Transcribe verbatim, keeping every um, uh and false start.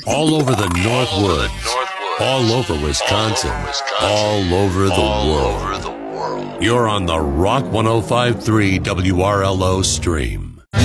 All over the Northwoods, all over Wisconsin, all over the world. You're on the Rock one oh five point three W R L O stream.